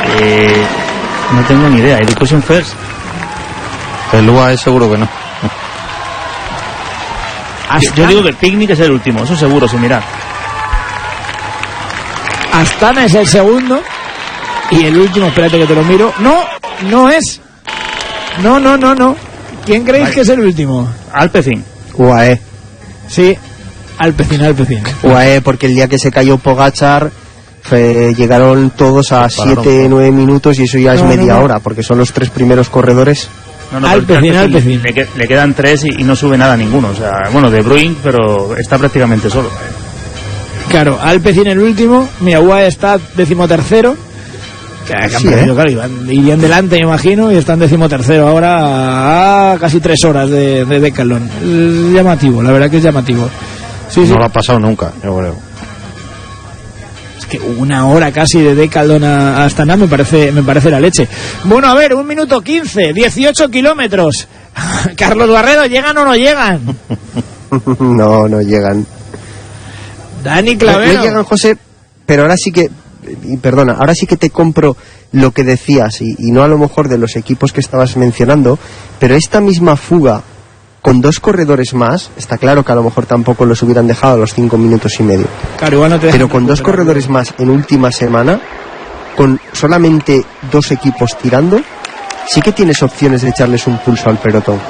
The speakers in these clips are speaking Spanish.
No tengo ni idea. Education First. El UAE seguro que no. Yo digo que Picnic es el último, eso seguro, sin mirar. Astana es el segundo. Y el último, espérate que te lo miro. No es. No. ¿Quién creéis que es el último? Alpecin. UAE. Sí, Alpecin. UAE, porque el día que se cayó Pogačar llegaron todos a 7-9 minutos y eso ya es media hora, porque son los 3 primeros corredores. Alpecin. Le quedan 3 y no sube nada ninguno. O sea, bueno, De Bruyne, pero está prácticamente solo. Claro, Alpecin el último. Mira, UAE está 13º. Claro, irían delante, me imagino, y están 13º ahora a casi 3 horas de Decathlon. Es llamativo, la verdad que es llamativo. Sí. Lo ha pasado nunca, yo creo. Es que 1 hora casi de Decathlon a Astana me parece la leche. Bueno, a ver, 1 minuto 15, 18 kilómetros. Carlos Barredo, ¿llegan o no llegan? No llegan. Dani Clavero. No llegan, José, pero ahora sí que... Perdona, ahora sí que te compro lo que decías y no a lo mejor de los equipos que estabas mencionando, pero esta misma fuga con 2 corredores más, está claro que a lo mejor tampoco los hubieran dejado a los 5 minutos y medio, claro, igual no te pero con 2 corredores más en última semana, con solamente 2 equipos tirando, sí que tienes opciones de echarles un pulso al pelotón.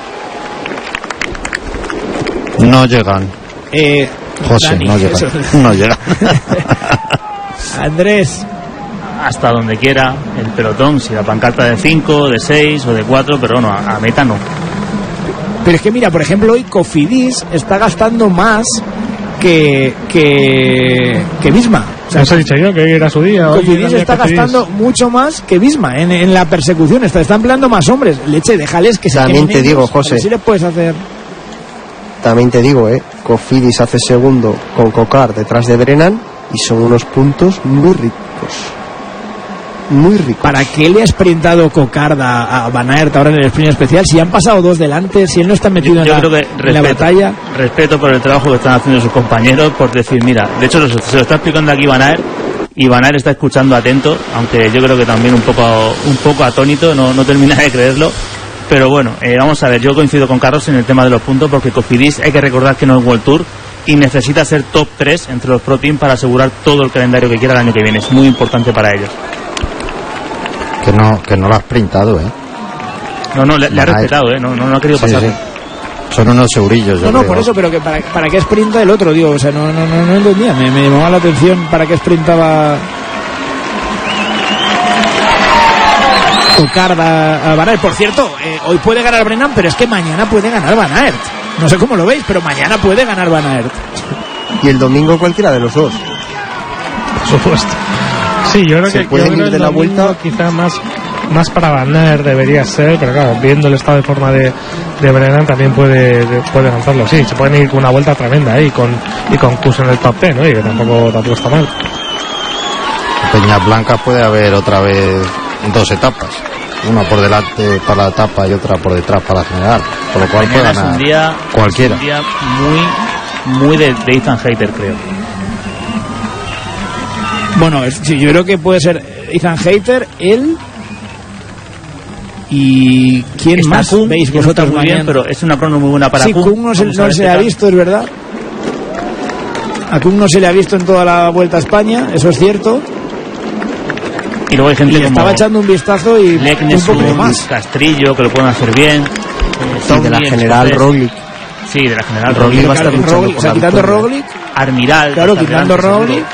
No llegan. José, Dani, no llegan. Andrés, hasta donde quiera el pelotón, si la pancarta de 5, de 6 o de 4, pero no, a meta no. Pero es que mira, por ejemplo, hoy Cofidis está gastando más que Visma. O sea, os he dicho yo que era su día. Cofidis está gastando mucho más que Visma en la persecución. Está empleando más hombres. Leche, déjales que se quemen. También te digo, José. Si les puedes hacer. También te digo, Cofidis hace segundo con Cocar detrás de Brennan y son unos puntos muy ricos. Muy ricos. ¿Para qué le ha sprintado Cocar a Van Aert ahora en el sprint especial? Si han pasado 2 delante, si él no está metido en la batalla. Respeto por el trabajo que están haciendo sus compañeros, por decir, mira, de hecho se lo está explicando aquí Van Aert y Van Aert está escuchando atento, aunque yo creo que también un poco atónito, no termina de creerlo. Pero bueno, vamos a ver, yo coincido con Carlos en el tema de los puntos, porque Cofidis hay que recordar que no es World Tour y necesita ser top 3 entre los Pro Team para asegurar todo el calendario que quiera el año que viene. Es muy importante para ellos. Que no lo ha sprintado, No, le ha respetado, no ha querido pasar. Sí. Son unos eurillos. No, por eso, pero que para qué sprinta el otro, digo, o sea, no entendía, me llamaba la atención para qué sprintaba Cocar a Van Aert. Por cierto, hoy puede ganar Brennan, pero es que mañana puede ganar Van Aert. No sé cómo lo veis, pero mañana puede ganar Van Aert. Y el domingo cualquiera de los dos. Por supuesto. Sí, yo creo que pueden ir de la vuelta quizá más para Van Aert debería ser, pero claro, viendo el estado de forma de Brennan también puede lanzarlo. Sí, se pueden ir con una vuelta tremenda y con Kuss en el top 10, ¿no? Y que tampoco está mal. Peñas Blancas puede haber otra vez 2 etapas, una por delante para la etapa y otra por detrás para la general, por lo cual puede ganar cualquiera. Es un día muy de Ethan Hayter, creo. Bueno, sí, yo creo que puede ser Ethan Hayter, él y ¿quién está más? Kuhn, veis vosotros muy bien, pero es una crono muy buena para Kuhn. Sí, Kuhn no se le ha visto, es verdad. A Kuhn no se le ha visto en toda la Vuelta a España, eso es cierto. Y luego hay gente como estaba echando un vistazo y Leknes, un poco más. Castrillo, que lo pueden hacer bien. Sí, de la general Roglic. Sí, de la general Roglic. Va a estar luchando o sea, quitando Roglic. Armiral. Claro, quitando Roglic.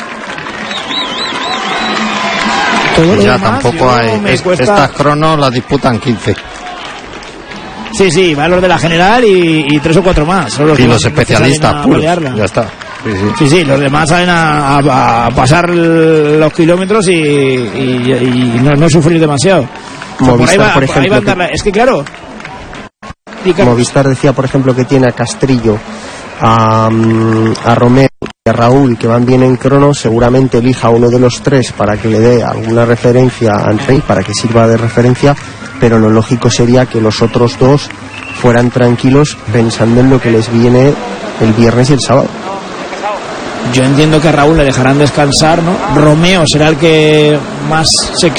Ya tampoco hay. Estas cronos las disputan 15. Sí, van los de la general y 3 o 4 más. Son los especialistas puros. Ya está. Sí, los demás salen a pasar los kilómetros y no sufrir demasiado. Movistar, por ejemplo. Es que claro. Movistar decía, por ejemplo, que tiene a Castrillo, a Romeo y a Raúl, que van bien en crono. Seguramente elija uno de los 3 para que le dé alguna referencia a Andrei, para que sirva de referencia, pero lo lógico sería que los otros 2 fueran tranquilos pensando en lo que les viene el viernes y el sábado. Yo entiendo que a Raúl le dejarán descansar, ¿no? Romeo será el que más se